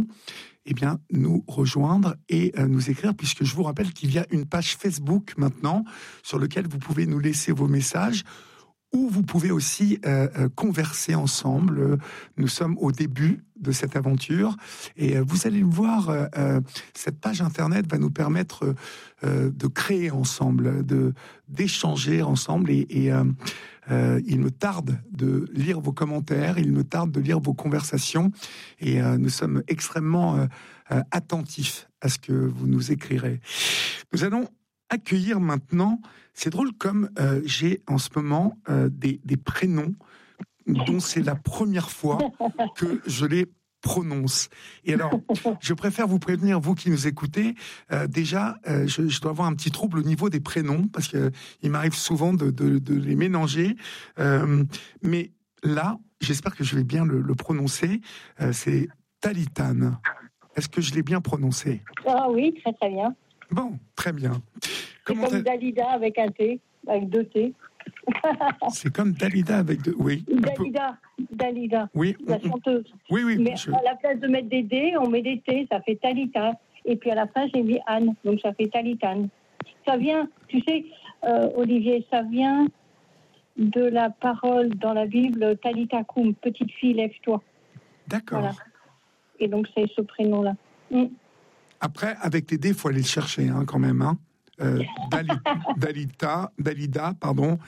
eh bien, nous rejoindre et nous écrire, puisque je vous rappelle qu'il y a une page Facebook maintenant sur laquelle vous pouvez nous laisser vos messages, où vous pouvez aussi converser ensemble. Nous sommes au début de cette aventure et vous allez le voir, cette page internet va nous permettre de créer ensemble, d'échanger ensemble et il me tarde de lire vos commentaires, il me tarde de lire vos conversations et nous sommes extrêmement attentifs à ce que vous nous écrirez. Nous allons accueillir maintenant, c'est drôle comme j'ai en ce moment des prénoms dont c'est la première fois que je les prononce. Et alors, je préfère vous prévenir, vous qui nous écoutez, déjà, je dois avoir un petit trouble au niveau des prénoms, parce qu'il m'arrive souvent de les mélanger. Mais là, j'espère que je vais bien le prononcer, c'est Talitane. Est-ce que je l'ai bien prononcé ? Ah oui, très très bien. Bon, très bien. C'est comme Dalida avec un T, avec 2 T. C'est comme Dalida avec 2... Oui. Dalida. Oui. La chanteuse. Oui. Mais à la place de mettre des D, on met des T, ça fait Talita. Et puis à la fin, j'ai mis Anne, donc ça fait Talitane. Ça vient, tu sais, Olivier, ça vient de la parole dans la Bible, Talita Koum, petite fille, lève-toi. D'accord. Voilà. Et donc c'est ce prénom-là. Après, avec les D, il faut aller le chercher, hein, quand même. Hein. Dalida, pardon.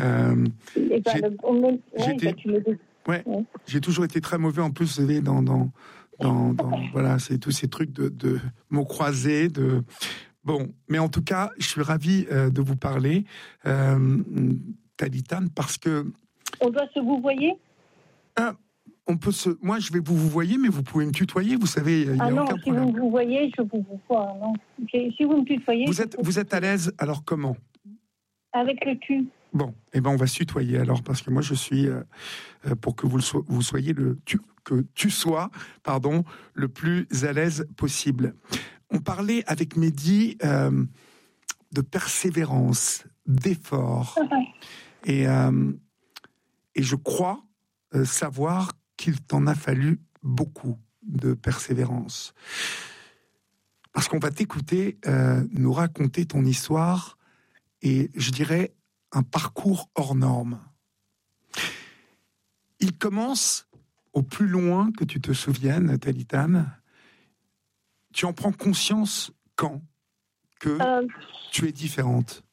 J'ai toujours été très mauvais en plus, vous savez, dans voilà, c'est tous ces trucs de mots croisés, bon, mais en tout cas, je suis ravi de vous parler, Talitane, parce que on doit se vous voyez. Moi, je vais vous voyer, mais vous pouvez me tutoyer, vous savez, il n'y a aucun problème. Si vous voyez, je vous vois, non. Si vous me tutoyez... Vous êtes à l'aise, alors comment ? Avec le tu. Bon, eh ben on va se tutoyer alors, parce que moi je suis, pour que vous soyez que tu sois, le plus à l'aise possible. On parlait avec Mehdi de persévérance, d'effort, et je crois savoir qu'il t'en a fallu beaucoup de persévérance. Parce qu'on va t'écouter nous raconter ton histoire et, je dirais, un parcours hors norme. Il commence au plus loin que tu te souviennes, Talitane. Tu en prends conscience quand que tu es différente?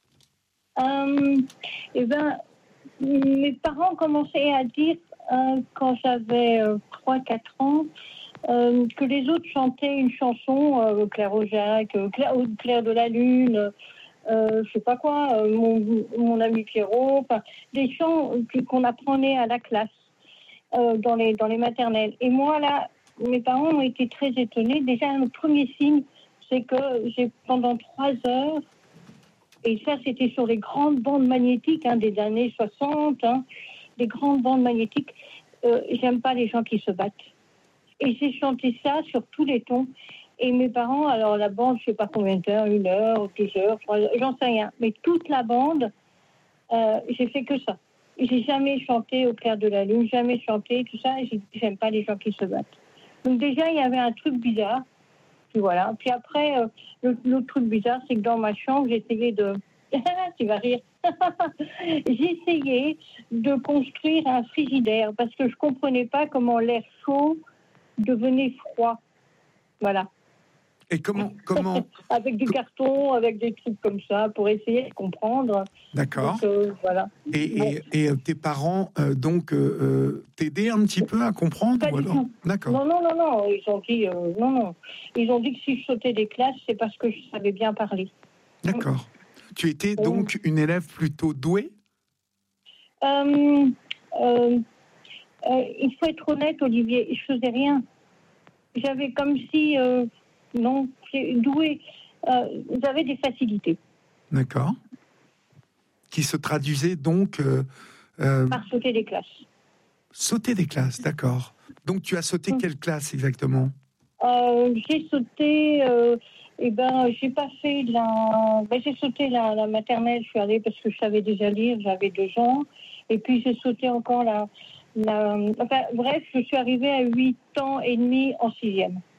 Eh ben, mes parents commençaient à dire, quand j'avais 3-4 ans, que les autres chantaient une chanson, Claire Aujac, Claire de la Lune, je sais pas quoi, mon ami Pierrot, des chants qu'on apprenait à la classe, dans les maternelles. Et moi, là, mes parents ont été très étonnés. Déjà, le premier signe, c'est que j'ai, pendant 3 heures, et ça, c'était sur les grandes bandes magnétiques des années 60, des grandes bandes magnétiques. J'aime pas les gens qui se battent. Et j'ai chanté ça sur tous les tons. Et mes parents, alors la bande, je sais pas combien d'heures, 1 heure, 2 heures, 3 heures, j'en sais rien. Mais toute la bande, j'ai fait que ça. J'ai jamais chanté au clair de la lune, jamais chanté, tout ça. Et j'ai dit, j'aime pas les gens qui se battent. Donc déjà, il y avait un truc bizarre. Puis voilà. Puis après, l'autre truc bizarre, c'est que dans ma chambre, j'essayais de... tu vas rire. J'essayais de construire un frigidaire parce que je comprenais pas comment l'air chaud devenait froid. Voilà. Et comment avec du carton, avec des trucs comme ça, pour essayer de comprendre. D'accord. Donc, voilà. Et tes parents, donc, t'aidaient un petit peu à comprendre Pas ou du alors tout. D'accord. Non. Ils ont dit non. Ils ont dit que si je sautais des classes, c'est parce que je savais bien parler. D'accord. Tu étais donc une élève plutôt douée ? Il faut être honnête, Olivier, je faisais rien. J'avais comme si... non, douée. J'avais des facilités. D'accord. Qui se traduisaient donc... par sauter des classes. Sauter des classes, d'accord. Donc tu as sauté quelle classe exactement ? J'ai sauté... j'ai pas fait j'ai sauté la maternelle, je suis allée parce que je savais déjà lire, j'avais 2 ans. Et puis j'ai sauté encore bref, je suis arrivée à 8 ans et demi en 6e.